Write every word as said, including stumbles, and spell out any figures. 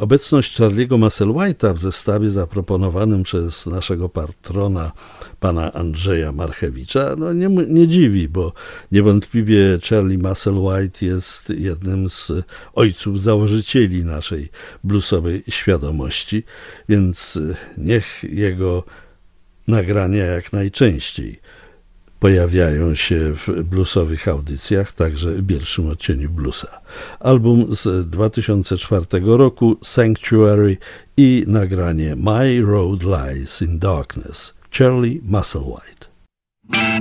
Obecność Charlie'ego Musselwhite'a w zestawie zaproponowanym przez naszego patrona, pana Andrzeja Marchewicza, no nie, nie dziwi, bo niewątpliwie Charlie Musselwhite jest jednym z ojców założycieli naszej bluesowej świadomości, więc niech jego nagrania jak najczęściej pojawiają się w bluesowych audycjach, także w pierwszym odcieniu bluesa. Album z dwa tysiące czwartego roku Sanctuary i nagranie My Road Lies in Darkness, Charlie Musselwhite.